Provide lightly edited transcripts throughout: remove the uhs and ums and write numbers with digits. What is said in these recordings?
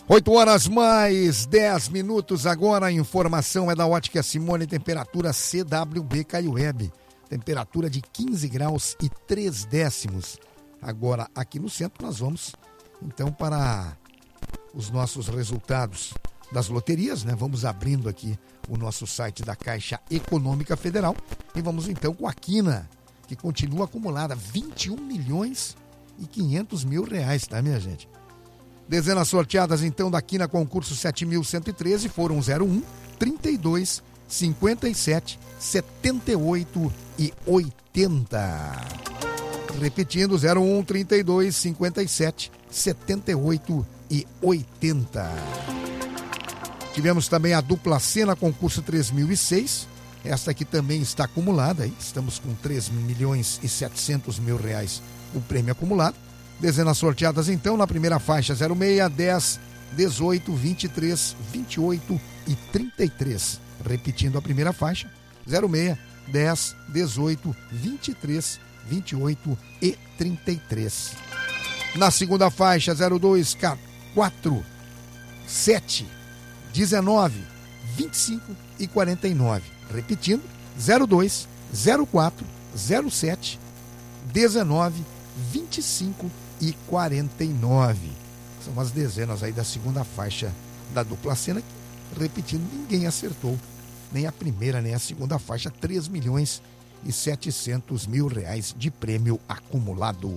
8 horas mais 10 minutos agora, a informação é da Ótica Simone, temperatura CWB Caiueb, temperatura de 15 graus e 3 décimos. Agora aqui no centro nós vamos então para os nossos resultados das loterias, né? Vamos abrindo aqui o nosso site da Caixa Econômica Federal e vamos então com a quina, que continua acumulada 21 milhões e 500 mil reais, tá, minha gente? Dezenas sorteadas, então, da quina concurso 7.113 foram 01, 32, 57, 78 e 80. Repetindo, 01, 32, 57, 78 e 80. Tivemos também a dupla cena concurso 3.006. Esta aqui também está acumulada. Estamos com 3 milhões e 700 mil reais o prêmio acumulado. Dezenas sorteadas, então, na primeira faixa, 06, 10, 18, 23, 28 e 33. Repetindo a primeira faixa, 06, 10, 18, 23, 28 e 33. Na segunda faixa, 02, 4, 7, 19, 25 e 49. Repetindo, 02, 04, 07, 19, 25 e 49. São as dezenas aí da segunda faixa da dupla cena. Repetindo, ninguém acertou nem a primeira nem a segunda faixa. 3 milhões e 700 mil reais de prêmio acumulado.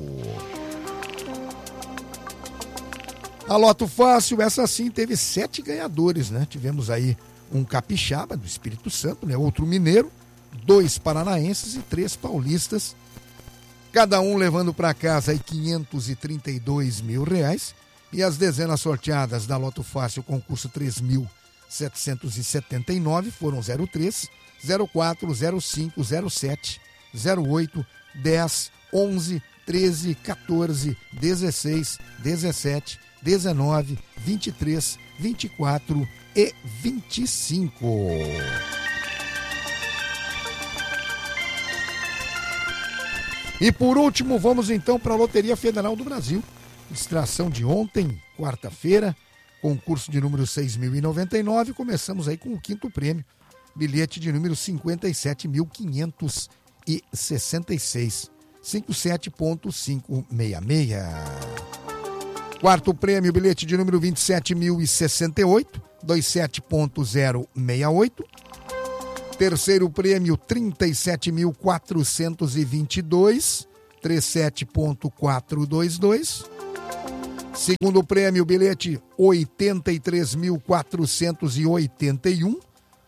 A Loto Fácil, essa sim teve 7 ganhadores, né? Tivemos aí um capixaba do Espírito Santo, né? Outro mineiro, 2 paranaenses e 3 paulistas. Cada um levando para casa aí 532 mil reais. E as dezenas sorteadas da Loto Fácil, concurso 3.779, foram 03, 04, 05, 07, 08, 10, 11, 13, 14, 16, 17, 19, 23, 24 e 25. E por último, vamos então para a Loteria Federal do Brasil. Extração de ontem, quarta-feira, concurso de número 6.099. Começamos aí com o quinto prêmio, bilhete de número 57.566, 57.566. Quarto prêmio, bilhete de número 27.068, 27.068. Terceiro prêmio, 37.422, 37.422. Segundo prêmio, bilhete 83.481,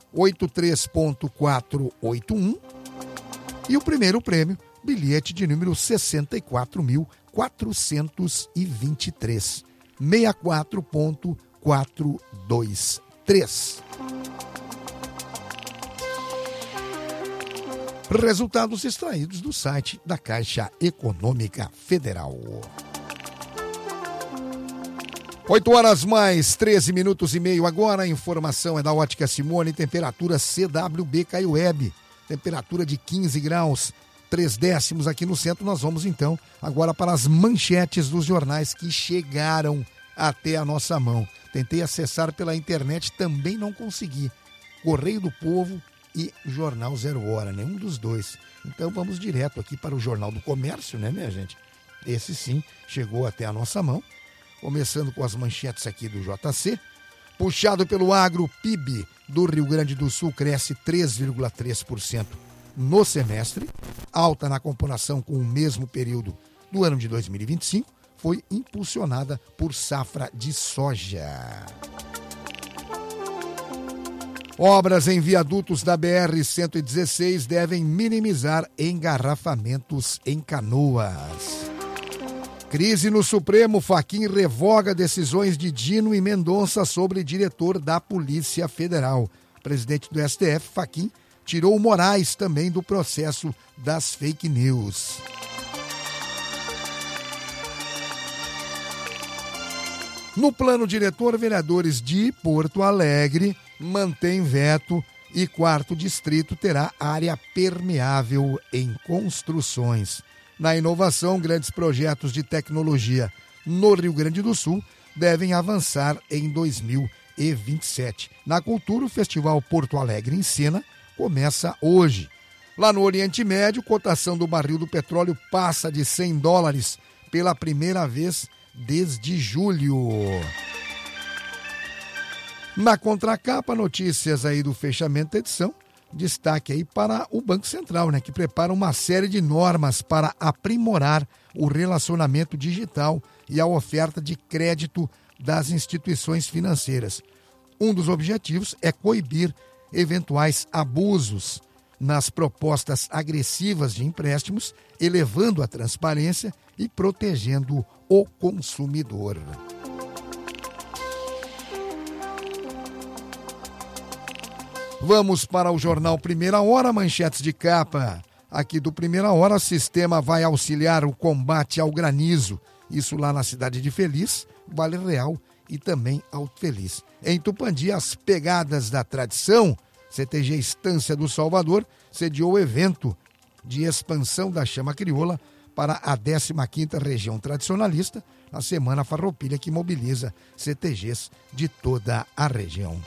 83.481. E o primeiro prêmio, bilhete de número 64.423, 64.423. Resultados extraídos do site da Caixa Econômica Federal. 8 horas mais 13 minutos e meio agora. A informação é da Ótica Simone, temperatura CWB Caiueb, temperatura de 15 graus, 3 décimos aqui no centro. Nós vamos então agora para as manchetes dos jornais que chegaram até a nossa mão. Tentei acessar pela internet, também não consegui. Correio do Povo e Jornal Zero Hora, nenhum dos dois. Então vamos direto aqui para o Jornal do Comércio, né, minha gente? Esse sim chegou até a nossa mão. Começando com as manchetes aqui do JC. Puxado pelo agro, PIB do Rio Grande do Sul cresce 3,3% no semestre, alta na comparação com o mesmo período do ano de 2025, foi impulsionada por safra de soja. Obras em viadutos da BR-116 devem minimizar engarrafamentos em Canoas. Crise no Supremo, Fachin revoga decisões de Dino e Mendonça sobre diretor da Polícia Federal. Presidente do STF, Fachin, tirou Moraes também do processo das fake news. No plano diretor, vereadores de Porto Alegre mantêm veto e quarto distrito terá área permeável em construções. Na inovação, grandes projetos de tecnologia no Rio Grande do Sul devem avançar em 2027. Na cultura, o Festival Porto Alegre em Cena começa hoje. Lá no Oriente Médio, cotação do barril do petróleo passa de $100 pela primeira vez desde julho. Na contracapa, notícias aí do fechamento da edição. Destaque aí para o Banco Central, né, que prepara uma série de normas para aprimorar o relacionamento digital e a oferta de crédito das instituições financeiras. Um dos objetivos é coibir eventuais abusos nas propostas agressivas de empréstimos, elevando a transparência e protegendo o consumidor. Vamos para o jornal Primeira Hora, manchetes de capa. Aqui do Primeira Hora, o sistema vai auxiliar o combate ao granizo. Isso lá na cidade de Feliz, Vale Real e também Alto Feliz. Em Tupandi, as pegadas da tradição, CTG Estância do Salvador, sediou o evento de expansão da chama crioula para a 15ª região tradicionalista, na Semana Farroupilha, que mobiliza CTGs de toda a região.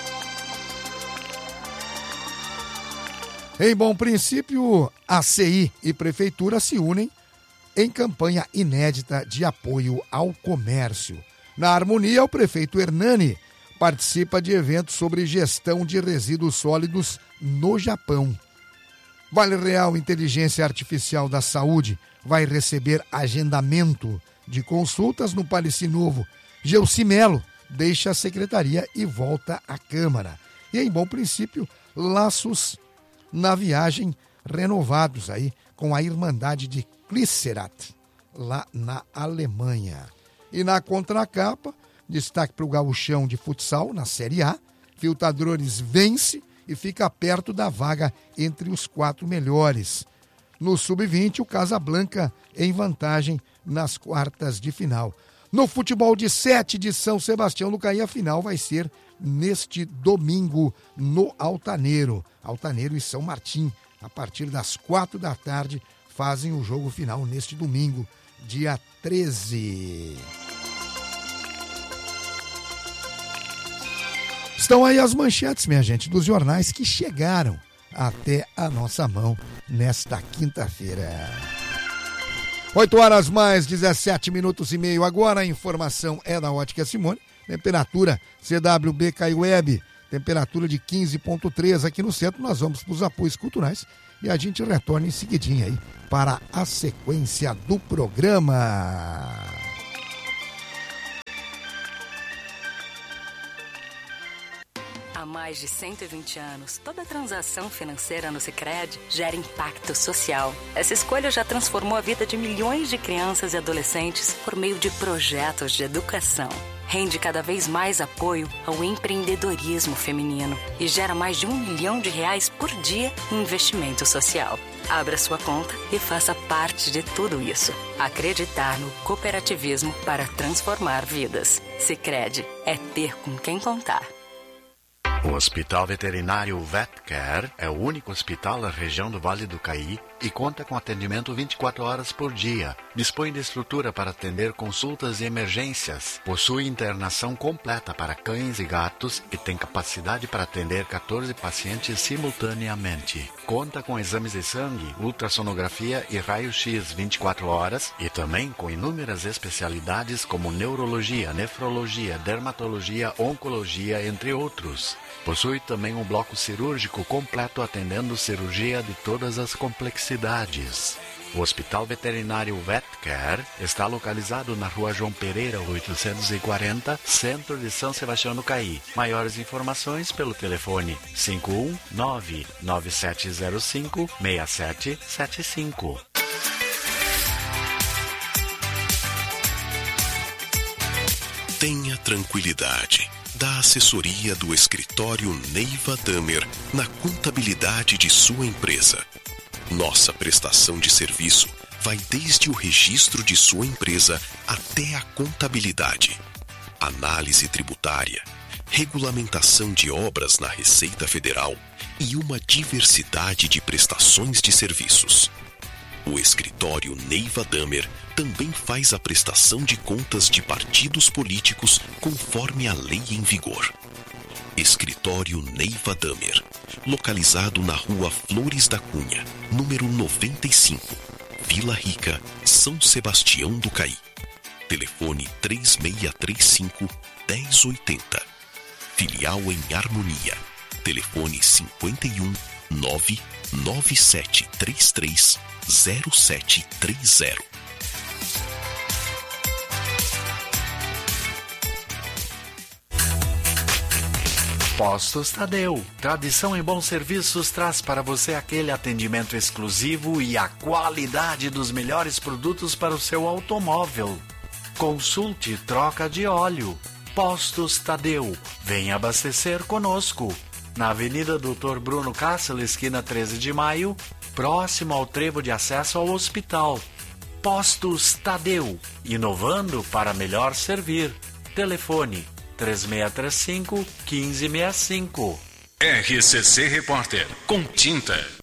Em Bom Princípio, a CI e Prefeitura se unem em campanha inédita de apoio ao comércio. Na Harmonia, o prefeito Hernani participa de eventos sobre gestão de resíduos sólidos no Japão. Vale Real Inteligência Artificial da Saúde vai receber agendamento de consultas no Paleci Novo. Gelsi Melo deixa a secretaria e volta à Câmara. E em Bom Princípio, laços na viagem renovados aí com a Irmandade de Glycerat, lá na Alemanha. E na contracapa, destaque para o gauchão de futsal na Série A. Filtradores vence e fica perto da vaga entre os 4 melhores. No Sub-20, o Casablanca em vantagem nas quartas de final. No futebol de 7 de São Sebastião do Caí, a final vai ser neste domingo no Altaneiro. Altaneiro e São Martim, a partir das 4 da tarde, fazem o jogo final neste domingo, dia 13. Estão aí as manchetes, minha gente, dos jornais que chegaram até a nossa mão nesta quinta-feira. 8 horas mais 17 minutos e meio. Agora a informação é da Ótica Simone. Temperatura CWB Caio Web, temperatura de 15,3 aqui no centro. Nós vamos para os apoios culturais e a gente retorna em seguidinha aí para a sequência do programa. Há mais de 120 anos, toda transação financeira no Sicredi gera impacto social. Essa escolha já transformou a vida de milhões de crianças e adolescentes por meio de projetos de educação. Rende cada vez mais apoio ao empreendedorismo feminino e gera mais de R$1 milhão por dia em investimento social. Abra sua conta e faça parte de tudo isso. Acreditar no cooperativismo para transformar vidas. Sicredi é ter com quem contar. O Hospital Veterinário VetCare é o único hospital da região do Vale do Caí e conta com atendimento 24 horas por dia. Dispõe de estrutura para atender consultas e emergências. Possui internação completa para cães e gatos e tem capacidade para atender 14 pacientes simultaneamente. Conta com exames de sangue, ultrassonografia e raio-x 24 horas e também com inúmeras especialidades como neurologia, nefrologia, dermatologia, oncologia, entre outros. Possui também um bloco cirúrgico completo atendendo cirurgia de todas as complexidades. O Hospital Veterinário VetCare está localizado na Rua João Pereira, 840, centro de São Sebastião do Caí. Maiores informações pelo telefone 519-9705-6775. Tenha tranquilidade. Da assessoria do escritório Neiva Damer na contabilidade de sua empresa. Nossa prestação de serviço vai desde o registro de sua empresa até a contabilidade, análise tributária, regulamentação de obras na Receita Federal e uma diversidade de prestações de serviços. O escritório Neiva Damer também faz a prestação de contas de partidos políticos conforme a lei em vigor. Escritório Neiva Damer, localizado na rua Flores da Cunha, número 95, Vila Rica, São Sebastião do Caí. Telefone 3635-1080. Filial em Harmonia. Telefone 51-99733-0730. Postos Tadeu. Tradição em bons serviços traz para você aquele atendimento exclusivo e a qualidade dos melhores produtos para o seu automóvel. Consulte troca de óleo. Postos Tadeu. Venha abastecer conosco. Na Avenida Dr. Bruno Cássio, esquina 13 de maio, próximo ao trevo de acesso ao hospital. Postos Tadeu. Inovando para melhor servir. Telefone 3635-1565. RCC Repórter, com tinta.